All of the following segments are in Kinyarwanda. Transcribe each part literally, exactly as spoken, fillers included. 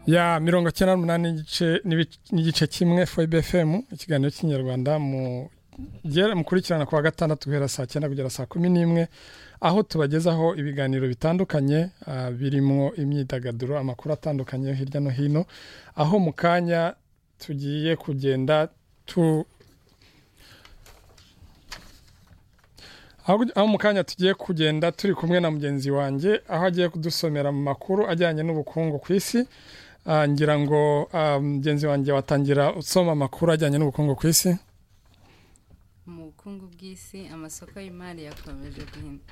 ya mirongo icyenda n'umunani n'igice n'igice kimwe F B F M ikiganiro cy'inyarwanda mu gera mukurikirana kwa gatandatu guhera saa cyenda kugera saa kumi n'imwe aho tubagezaho ibiganiro bitandukanye uh, birimo imyidagaduro amakuru atandukanye hirya no hino aho mukanya tugiye kugenda tu aho mukanya tugiye kugenda turi kumwe na mugenzi wanjye aho agiye kudusomera mu makuru ajyanye n'ubukungu ku isi. Uh, ngira ngo mugenzi um, wanjye watangira usoma amakuru ajyanye n'ubukungu ku isi. Mu bukungu bw'isi amasoko y'imari yakomeje guhinda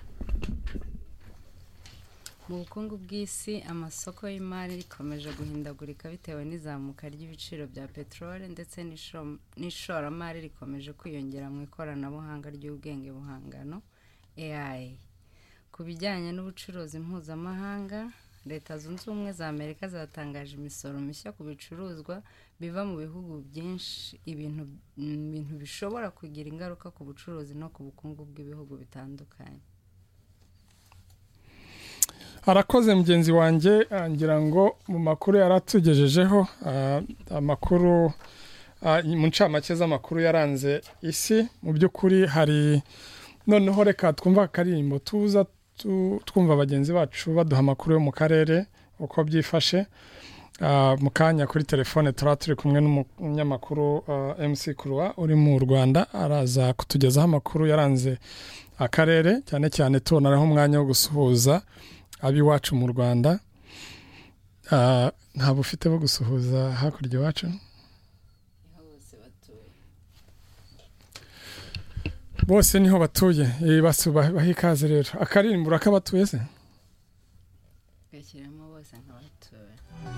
mu bukungu bw'isi amasoko y'imari ikomeje guhindagurika bitewe n'izamuka ry'ibiciro bya peteroli ndetse n'ishoramari rikomeje kwiyongera mu ikoranabuhanga ry'ubwenge buhangano A I. Ku bijyanye n'ubucuruzi mpuzamahanga, Leta Zunze Ubumwe za Amerika zatangaje imisoro mishya ku bicuruzwa biva mu bihugu byinshi, ibintu ibintu bishobora kugira ingaruka ku bucuruzi no ku bukungu bw'ibihugu bitandukanye. Arakoze mugenzi wanjye, ngira ngo mu makuru yaratugejejeho uh, amakuru uh, mu ncamake z'amakuru yaranze isi. Mu by'ukuri hari noneho reka twumva akaririmbo tuza tu, twumva abagenzi bacu baduha amakuru yo mu karere uko byifashe. Uh, mu kanya kuri telefone turaba turi kumwe n'umunyamakuru uh, M C Kurwa uri mu Rwanda, araza kutugezaho amakuru yaranze akarere, cyane cyane tuboneraho umwanya wo gusuhuza abiwacu mu Rwanda. Uh, nta bufite bo gusuhuza hakurya iwacu? Bose niho batuye. E, basubaha ikaze rero. Akaririmbo rakabatuye se? Gakiramo bose nk'abatuye.